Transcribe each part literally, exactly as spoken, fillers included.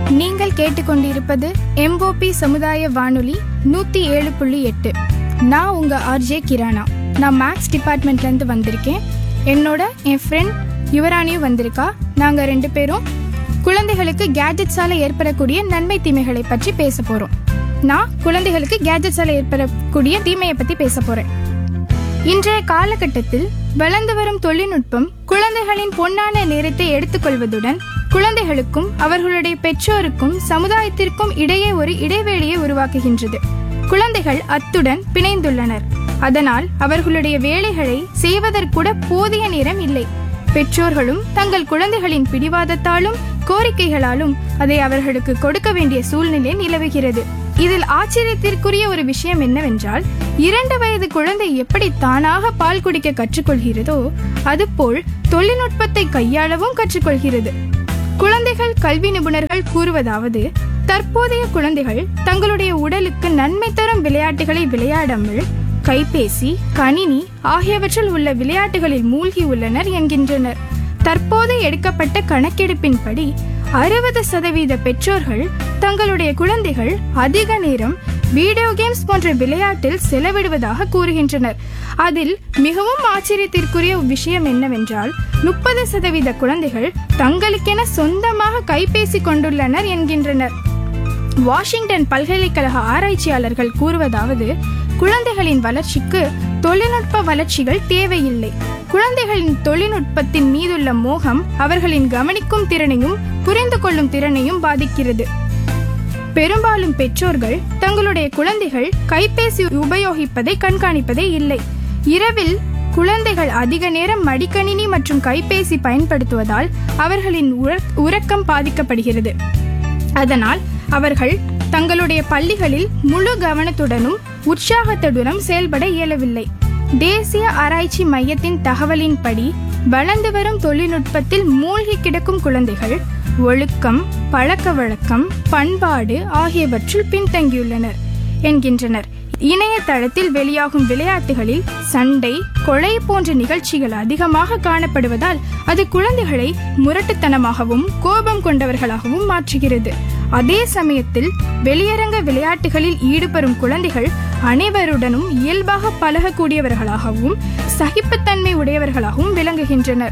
நீங்கள் கேட்டுக்கொண்டிருப்பது எம்ஓபி சமுதாய வானொலி நூற்றி ஏழு புள்ளி எட்டு. நான் உங்கள் ஆர்ஜே கிரானா. நான் மேக்ஸ் டிபார்ட்மெண்ட்லேருந்து வந்திருக்கேன். என்னோட என் ஃப்ரெண்ட் யுவராணியும் வந்திருக்கா. நாங்கள் ரெண்டு பேரும் குழந்தைகளுக்கு கேஜெட்ஸால் ஏற்படக்கூடிய நன்மை தீமைகளை பற்றி பேச போகிறோம். நான் குழந்தைகளுக்கு கேஜெட்ஸால் ஏற்படக்கூடிய தீமையை பற்றி பேச போகிறேன். இன்றைய காலகட்டத்தில் வளர்ந்து வரும் தொழில்நுட்பம் குழந்தைகளின் பொன்னான நேரத்தை எடுத்துக்கொள்வதுடன் குழந்தைகளுக்கும் அவர்களுடைய பெற்றோருக்கும் சமுதாயத்திற்கும் இடையே ஒரு இடைவெளியை உருவாக்குகின்றது. குழந்தைகள் அத்துடன் பிணைந்துள்ளனர். அதனால் அவர்களுடைய வேலைகளை செய்வதற்கூட போதிய நேரம் இல்லை. பெற்றோர்களும் தங்கள் குழந்தைகளின் பிடிவாதத்தாலும் கோரிக்கைகளாலும் அதை அவர்களுக்கு கொடுக்க வேண்டிய சூழ்நிலை நிலவுகிறது. இதில் ஆச்சரியத்திற்குரிய ஒரு விஷயம் என்னவென்றால், இரண்டு வயது குழந்தை எப்படி தானாக பால் குடிக்க கற்றுக்கொள்கிறதோ அதுபோல் தொழில்நுட்பத்தை கையாளவும் கற்றுக்கொள்கிறது. குழந்தைகள் கல்வி நிபுணர்கள் கூறுவதாவது, தற்போதைய குழந்தைகள் தங்களுடைய உடலுக்கு நன்மை தரும் விளையாட்டுகளை விளையாடாமல் கைபேசி, கணினி ஆகியவற்றில் உள்ள விளையாட்டுகளில் மூழ்கி உள்ளனர் என்கின்றனர். தற்போது எடுக்கப்பட்ட கணக்கெடுப்பின்படி அறுபது சதவீத பெற்றோர்கள் தங்களுடைய குழந்தைகள் அதிக நேரம் வீடியோ கேம்ஸ் போன்ற விளையாட்டில் செலவிடுவதாக கூறுகின்றனர். அதில் மிகவும் ஆச்சரியத்திற்குரிய விஷயம் என்னவென்றால், முப்பது சதவீத குழந்தைகள் தங்களுக்கென சொந்தமாக கைபேசி கொண்டுள்ளனர் என்கின்றனர். வாஷிங்டன் பல்கலைக்கழக ஆராய்ச்சியாளர்கள் கூறுவதாவது, குழந்தைகளின் வளர்ச்சிக்கு தொழில்நுட்ப வளர்ச்சிகள் தேவையில்லை. குழந்தைகளின் தொழில்நுட்பத்தின் மீதுள்ள மோகம் அவர்களின் கவனிக்கும் திறனையும் புரிந்து கொள்ளும் திறனையும் பாதிக்கிறது. பெரும்பாலும் பெற்றோர்கள் தங்களுடைய குழந்தைகள் கைபேசி உபயோகிப்பதை கண்காணிப்பதே இல்லை. இரவில் குழந்தைகள் அதிக நேரம் மடிக்கணினி மற்றும் கைபேசி பயன்படுத்துவதால் அவர்களின் உறக்கம் பாதிக்கப்படுகிறது. அதனால் அவர்கள் தங்களுடைய பள்ளிகளில் முழு கவனத்துடனும் உற்சாகத்துடனும் செயல்பட இயலவில்லை. தேசிய ஆராய்ச்சி மையத்தின் தகவலின்படி வளர்ந்து வரும் தொழில்நுட்பத்தில் மூழ்கி கிடக்கும் குழந்தைகள் ஒழுக்கம், பழக்க வழக்கம், பண்பாடு ஆகியவற்றில் பின்தங்கியுள்ளனர் என்கின்றனர். இணையதளத்தில் வெளியாகும் விளையாட்டுகளில் சண்டை, கொலை போன்ற நிகழ்ச்சிகள் அதிகமாக காணப்படுவதால் அது குழந்தைகளை முரட்டுத்தனமாகவும் கோபம் கொண்டவர்களாகவும் மாற்றுகிறது. அதே சமயத்தில் வெளியரங்க விளையாட்டுகளில் ஈடுபடும் குழந்தைகள் அனைவருடனும் இயல்பாக பழகக்கூடியவர்களாகவும் சகிப்புத்தன்மை உடையவர்களாகவும் விளங்குகின்றனர்.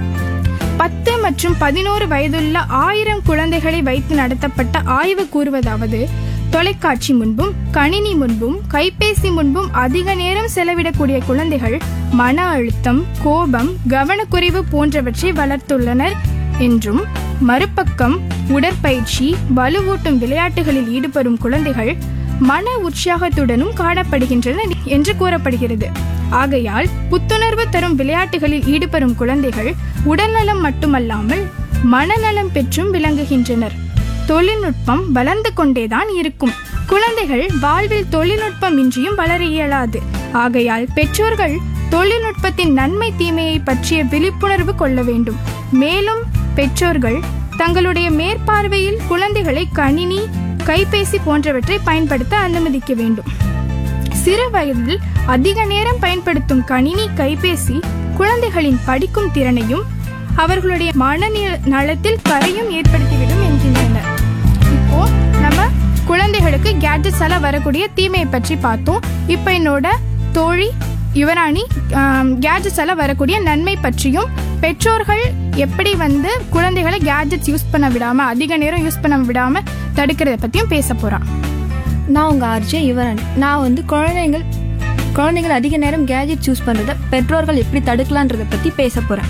பத்து மற்றும் பதினோரு வயதுள்ள ஆயிரம் குழந்தைகளை வைத்து நடத்தப்பட்ட ஆய்வு கூறுவதாவது, தொலைக்காட்சி முன்பும் கணினி முன்பும் கைபேசி முன்பும் அதிக நேரம் செலவிடக்கூடிய குழந்தைகள் மன அழுத்தம், கோபம், கவனக்குறைவு போன்றவற்றை வளர்த்துள்ளனர் என்றும், மறுபக்கம் உடற்பயிற்சி, வலுவூட்டும் விளையாட்டுகளில் ஈடுபடும் குழந்தைகள் மன உற்சாகத்துடனும் காணப்படுகின்றனர் என்று கூறப்படுகிறது. ஆகையால் புத்துணர்வு தரும் விளையாட்டுகளில் ஈடுபடும் குழந்தைகள் உடல்நலம் மட்டுமல்லாமல் மனநலம் பெற்றும் விளங்குகின்றனர். தொழில்நுட்பம் வளர்ந்து கொண்டேதான் இருக்கும். குழந்தைகள் வாழ்வில் தொழில்நுட்பம் இன்றியும் வளர இயலாது. ஆகையால் பெற்றோர்கள் தொழில்நுட்பத்தின் நன்மை தீமையை பற்றிய விழிப்புணர்வு கொள்ள வேண்டும். மேலும் பெற்றோர்கள் தங்களுடைய மேற்பார்வையில் குழந்தைகளை கணினி, கைபேசி போன்றவற்றை பயன்படுத்த அனுமதிக்க வேண்டும். சிறு வயதில் அதிக நேரம் பயன்படுத்தும் கணினி, கைபேசி குழந்தைகளின் படிக்கும் திறனையும் அவர்களுடைய மனநலத்தில் கரையும் ஏற்படுத்திவிடும் என்கின்றனர். இப்போ நம்ம குழந்தைகளுக்கு கேட்ஜெட்ஸால வரக்கூடிய தீமையை பற்றி பார்த்தோம். இப்போ என்னோட தோழி யுவராணி கேட்ஜெட்ஸால வரக்கூடிய நன்மை பற்றியும் பெற்றோர்கள் எப்படி வந்து குழந்தைகளை கேட்ஜெட்ஸ் யூஸ் பண்ண விடாம அதிக நேரம் யூஸ் பண்ண விடாம தடுக்கிறத பத்தியும் பேச போறான். நான் உங்க ஆர்ஜே யுவராணி. நான் வந்து குழந்தைகள் குழந்தைகள் அதிக நேரம் கேட்ஜெட்ஸ் யூஸ் பண்றத பெற்றோர்கள் எப்படி தடுக்கலான்றத பத்தி பேச போறேன்.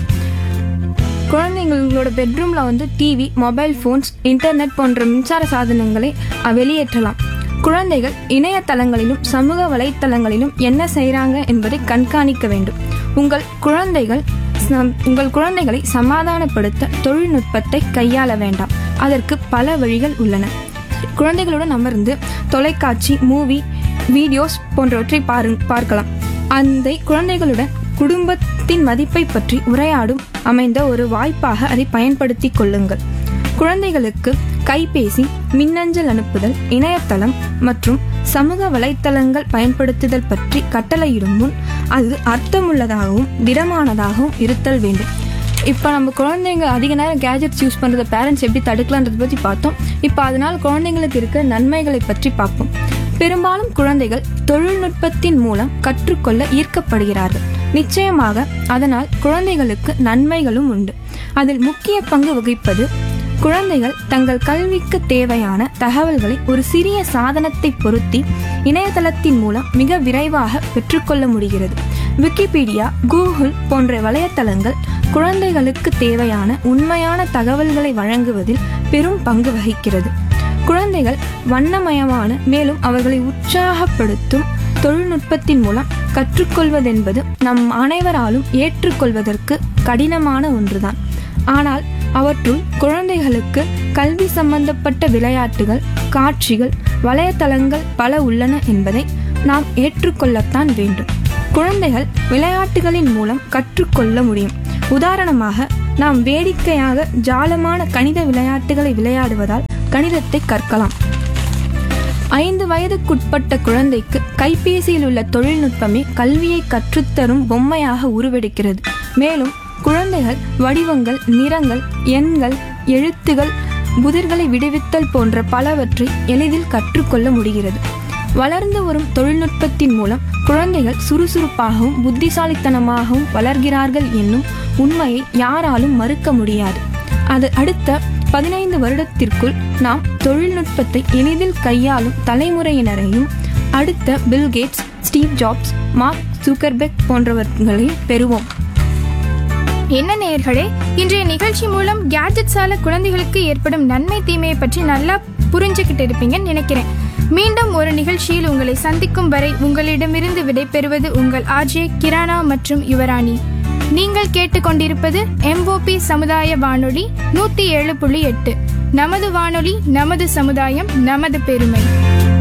குழந்தைங்களோட பெட்ரூம்ல வந்து டிவி, மொபைல் போன்ஸ், இன்டர்நெட் போன்ற மின்சார சாதனங்களை வெளியேற்றலாம். குழந்தைகள் இணையதளங்களிலும் சமூக வலைத்தளங்களிலும் என்ன செய்கிறாங்க என்பதை கண்காணிக்க வேண்டும். உங்கள் குழந்தைகள் உங்கள் குழந்தைகளை சமாதானப்படுத்த தொழில்நுட்பத்தை கையாள வேண்டாம். அதற்கு பல வழிகள் உள்ளன. குழந்தைகளுடன் அமர்ந்து தொலைக்காட்சி, மூவி, வீடியோஸ் போன்றவற்றை பார்க்கலாம். அந்த குழந்தைகளுடன் குடும்பத்தின் மதிப்பை பற்றி உரையாடும் அமைந்த ஒரு வாய்ப்பாக அதை பயன்படுத்தி கொள்ளுங்கள். குழந்தைகளுக்கு கைபேசி, மின்னஞ்சல் அனுப்புதல், இணையதளம் மற்றும் சமூக வலைத்தளங்கள் பயன்படுத்துதல் பற்றி கட்டளையிடும் முன் அது அர்த்தமுள்ளதாகவும் திடமானதாகவும் இருத்தல் வேண்டும். இப்போ நம்ம குழந்தைங்க அதிக நேரம் கேஜெட்ஸ் யூஸ் பண்ணுறத பேரண்ட்ஸ் எப்படி தடுக்கலான்றதை பற்றி பார்த்தோம். இப்போ அதனால் குழந்தைங்களுக்கு இருக்க நன்மைகளை பற்றி பார்ப்போம். பெரும்பாலும் குழந்தைகள் தொழில்நுட்பத்தின் மூலம் கற்றுக்கொள்ள ஈர்க்கப்படுகிறார்கள். நிச்சயமாக அதனால் குழந்தைகளுக்கு நன்மைகளும் உண்டு. அதில் முக்கிய பங்கு வகிப்பது குழந்தைகள் தங்கள் கல்விக்கு தேவையான தகவல்களை ஒரு சிறிய சாதனத்தை பொருத்தி இணையதளத்தின் மூலம் மிக விரைவாக பெற்றுக்கொள்ள முடிகிறது. விக்கிபீடியா, கூகுள் போன்ற வலைத்தளங்கள் குழந்தைகளுக்கு தேவையான உண்மையான தகவல்களை வழங்குவதில் பெரும் பங்கு வகிக்கிறது. குழந்தைகள் வண்ணமயமான மேலும் அவர்களை உற்சாகப்படுத்தும் தொழில்நுட்பத்தின் மூலம் கற்றுக்கொள்வதென்பது நம் அனைவராலும் ஏற்றுக்கொள்வதற்கு கடினமான ஒன்றுதான். ஆனால் அவற்றுள் குழந்தைகளுக்கு கல்வி சம்பந்தப்பட்ட விளையாட்டுகள், காட்சிகள், வலைத்தளங்கள் பல உள்ளன என்பதை நாம் ஏற்றுக்கொள்ளத்தான் வேண்டும். குழந்தைகள் விளையாட்டுகளின் மூலம் கற்றுக்கொள்ள முடியும். உதாரணமாக, நாம் வேடிக்கையாக ஜாலமான கணித விளையாட்டுகளை விளையாடுவதால் கணிதத்தை கற்கலாம். ஐந்து வயதுக்குட்பட்ட குழந்தைக்கு கைபேசியில் உள்ள தொழில்நுட்பமே கல்வியை கற்றுத்தரும் பொம்மையாக உருவெடுக்கிறது. மேலும் குழந்தைகள் வடிவங்கள், நிறங்கள், எண்கள், எழுத்துகள், புதிர்களை விடுவித்தல் போன்ற பலவற்றை எளிதில் கற்றுக்கொள்ள முடிகிறது. வளர்ந்து வரும் தொழில்நுட்பத்தின் மூலம் குழந்தைகள் சுறுசுறுப்பாகவும் புத்திசாலித்தனமாகவும் வளர்கிறார்கள் என்னும் உண்மையை யாராலும் மறுக்க முடியாது. அது அடுத்த பதினைந்து வருடத்திற்குள் நாம் தொழில்நுட்பத்தை எளிதில் கையாளும் தலைமுறையினரையும் அடுத்த Bill Gates, Steve jobs, mark Zuckerberg போன்றவர்களையும் பெறுவோம். என்ன நேயர்களே, இன்றைய நிகழ்ச்சி மூலம் கேஜெட்ஸால குழந்தைகளுக்கு ஏற்படும் நன்மை தீமையை பற்றி நல்லா புரிஞ்சுக்கிட்டு இருப்பீங்கன்னு நினைக்கிறேன். மீண்டும் ஒரு நிகழ்ச்சியில் உங்களை சந்திக்கும் வரை உங்களிடமிருந்து விடைபெறுவது உங்கள் ஆர்ஜே கிரானா மற்றும் யுவராணி. நீங்கள் கேட்டுக்கொண்டிருப்பது எம்ஓபி சமுதாய வானொலி நூத்தி ஏழு புள்ளி எட்டு. நமது வானொலி, நமது சமுதாயம், நமது பெருமை.